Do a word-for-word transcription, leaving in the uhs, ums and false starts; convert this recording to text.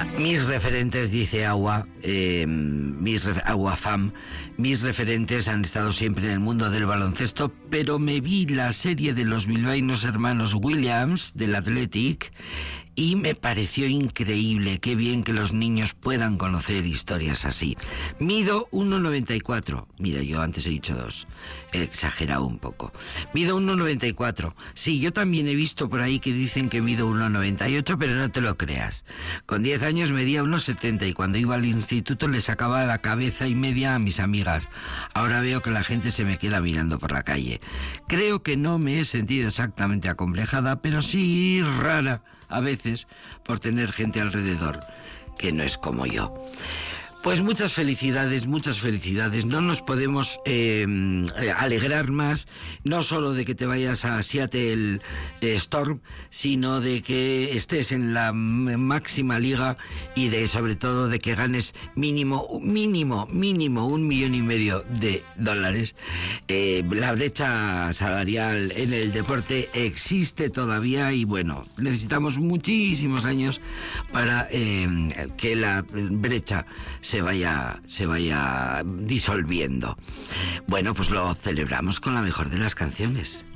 Mis referentes, dice Agua, eh, mis ref- Agua Fam, mis referentes han estado siempre en el mundo del baloncesto, pero me vi la serie de los bilbaínos hermanos Williams del Athletic y me pareció increíble. Qué bien que los niños puedan conocer historias así. Mido uno noventa y cuatro. Mira, yo antes he dicho dos. He exagerado un poco. Mido uno noventa y cuatro. Sí, yo también he visto por ahí que dicen que mido uno noventa y ocho, pero no te lo creas. Con diez años medía uno setenta y cuando iba al instituto le sacaba la cabeza y media a mis amigas. Ahora veo que la gente se me queda mirando por la calle. Creo que no me he sentido exactamente acomplejada, pero sí rara a veces por tener gente alrededor que no es como yo. Pues muchas felicidades, muchas felicidades. No nos podemos eh, alegrar más, no solo de que te vayas a Seattle Storm, sino de que estés en la máxima liga y de sobre todo de que ganes mínimo, mínimo, mínimo un millón y medio de dólares. Eh, la brecha salarial en el deporte existe todavía y bueno, necesitamos muchísimos años para eh, que la brecha se vaya, se vaya disolviendo. Bueno, pues lo celebramos con la mejor de las canciones.